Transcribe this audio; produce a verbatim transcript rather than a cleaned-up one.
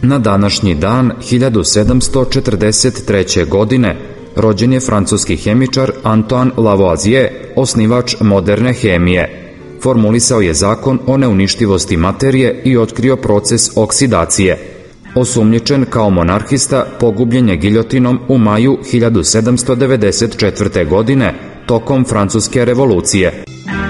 Na današnji dan hiljadu sedamsto četrdeset treće. godine rođen je francuski hemičar Antoine Lavoisier, osnivač moderne hemije. Formulisao je zakon o neuništivosti materije i otkrio proces oksidacije. Osumnjičen kao monarhista, pogubljen je giljotinom u maju hiljadu sedamsto devedeset četvrte. godine tokom Francuske revolucije.